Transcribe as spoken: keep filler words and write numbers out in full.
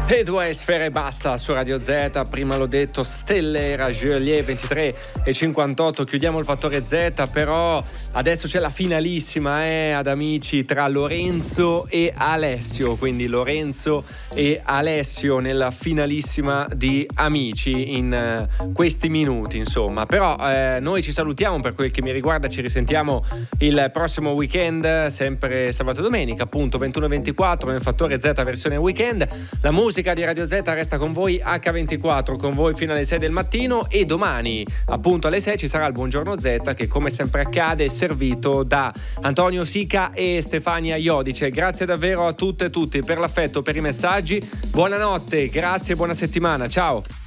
E due sfere basta su Radio Z, prima l'ho detto, Stellera, Geolier ventitré e cinquantotto, chiudiamo il fattore Z, però adesso c'è la finalissima eh, ad Amici tra Lorenzo e Alessio, quindi Lorenzo e Alessio nella finalissima di Amici in uh, questi minuti insomma, però eh, noi ci salutiamo, per quel che mi riguarda ci risentiamo il prossimo weekend, sempre sabato e domenica appunto ventuno e ventiquattro nel fattore Z versione weekend. La musica di Radio Z resta con voi acca ventiquattro, con voi fino alle sei del mattino, e domani appunto alle sei ci sarà il Buongiorno Z che come sempre accade è servito da Antonio Sica e Stefania Iodice. Grazie davvero a tutte e tutti per l'affetto, per i messaggi, buonanotte, grazie e buona settimana, ciao.